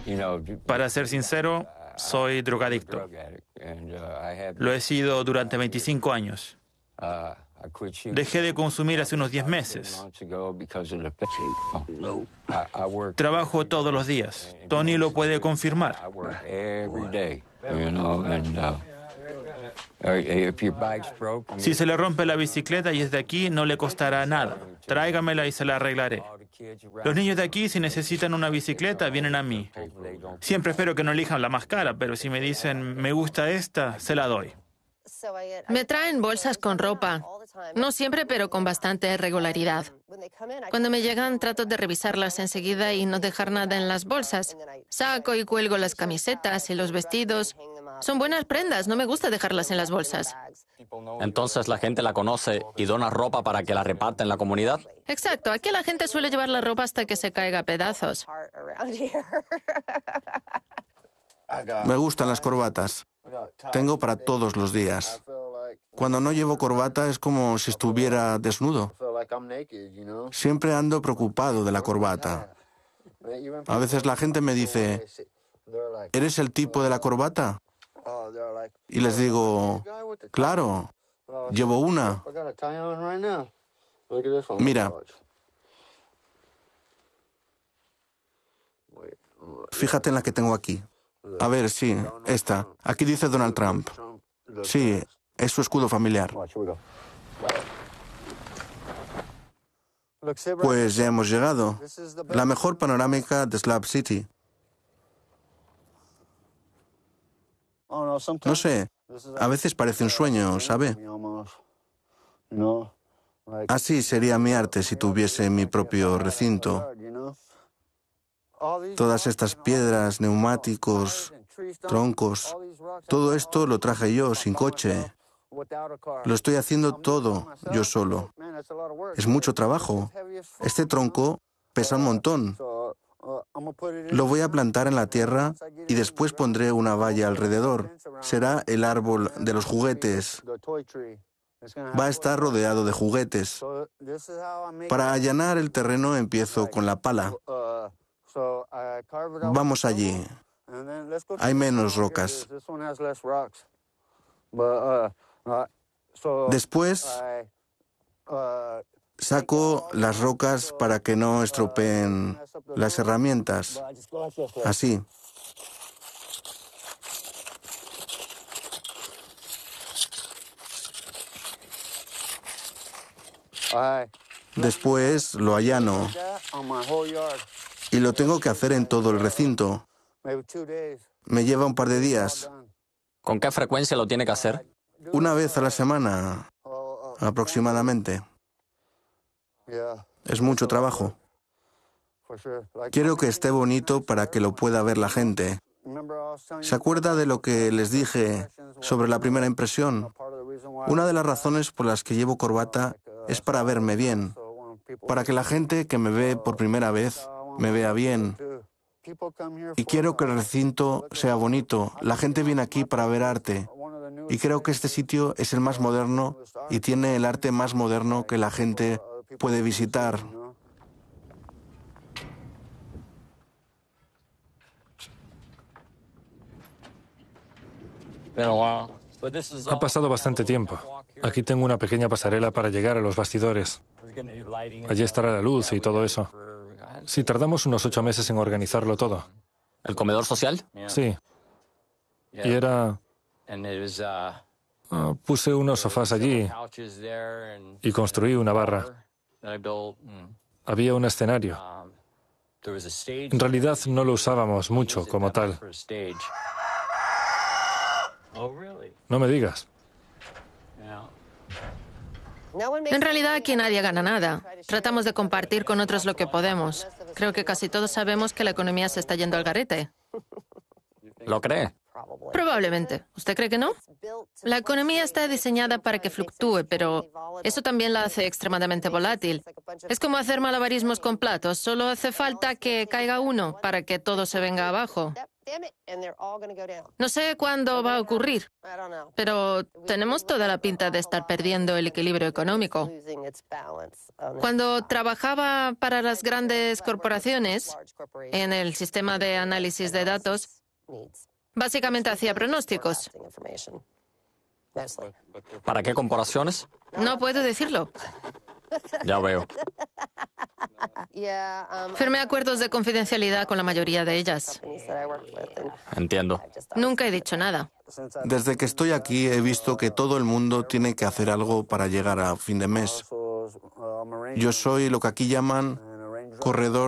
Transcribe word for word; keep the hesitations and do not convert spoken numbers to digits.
Para ser sincero, soy drogadicto. Lo he sido durante veinticinco años. Dejé de consumir hace unos diez meses. Trabajo todos los días. Tony lo puede confirmar. Si se le rompe la bicicleta y es de aquí, no le costará nada. Tráigamela y se la arreglaré. Los niños de aquí, si necesitan una bicicleta, vienen a mí. Siempre espero que no elijan la más cara, pero si me dicen, me gusta esta, se la doy. Me traen bolsas con ropa. No siempre, pero con bastante regularidad. Cuando me llegan, trato de revisarlas enseguida y no dejar nada en las bolsas. Saco y cuelgo las camisetas y los vestidos. Son buenas prendas, no me gusta dejarlas en las bolsas. Entonces la gente la conoce y dona ropa para que la reparta en la comunidad. Exacto, aquí la gente suele llevar la ropa hasta que se caiga a pedazos. Me gustan las corbatas. Tengo para todos los días. Cuando no llevo corbata es como si estuviera desnudo. Siempre ando preocupado de la corbata. A veces la gente me dice, ¿eres el tipo de la corbata? Y les digo, claro, llevo una. Mira. Fíjate en la que tengo aquí. A ver, sí, esta. Aquí dice Donald Trump. Sí, es su escudo familiar. Pues ya hemos llegado. La mejor panorámica de Slab City. No sé, a veces parece un sueño, ¿sabe? Así sería mi arte si tuviese mi propio recinto. Todas estas piedras, neumáticos, troncos, todo esto lo traje yo sin coche. Lo estoy haciendo todo yo solo. Es mucho trabajo. Este tronco pesa un montón. Lo voy a plantar en la tierra y después pondré una valla alrededor. Será el árbol de los juguetes. Va a estar rodeado de juguetes. Para allanar el terreno empiezo con la pala. Vamos allí. Hay menos rocas. Después saco las rocas para que no estropeen las herramientas. Así. Después lo allano. Y lo tengo que hacer en todo el recinto. Me lleva un par de días. ¿Con qué frecuencia lo tiene que hacer? Una vez a la semana, aproximadamente. Es mucho trabajo. Quiero que esté bonito para que lo pueda ver la gente. ¿Se acuerda de lo que les dije sobre la primera impresión? Una de las razones por las que llevo corbata es para verme bien, para que la gente que me ve por primera vez me vea bien. Y quiero que el recinto sea bonito. La gente viene aquí para ver arte. Y creo que este sitio es el más moderno y tiene el arte más moderno que la gente puede visitar. Ha pasado bastante tiempo. Aquí tengo una pequeña pasarela para llegar a los bastidores. Allí estará la luz y todo eso. Sí, tardamos unos ocho meses en organizarlo todo. ¿El comedor social? Sí. Y era... Uh, puse unos sofás allí y construí una barra. Había un escenario. En realidad no lo usábamos mucho como tal. No me digas. En realidad aquí nadie gana nada. Tratamos de compartir con otros lo que podemos. Creo que casi todos sabemos que la economía se está yendo al garete. ¿Lo cree? Probablemente. ¿Usted cree que no? La economía está diseñada para que fluctúe, pero eso también la hace extremadamente volátil. Es como hacer malabarismos con platos. Solo hace falta que caiga uno para que todo se venga abajo. No sé cuándo va a ocurrir, pero tenemos toda la pinta de estar perdiendo el equilibrio económico. Cuando trabajaba para las grandes corporaciones en el sistema de análisis de datos, básicamente hacía pronósticos. ¿Para qué corporaciones? No puedo decirlo. Ya veo. Firmé acuerdos de confidencialidad con la mayoría de ellas. Entiendo. Nunca he dicho nada. Desde que estoy aquí he visto que todo el mundo tiene que hacer algo para llegar a fin de mes. Yo soy lo que aquí llaman corredor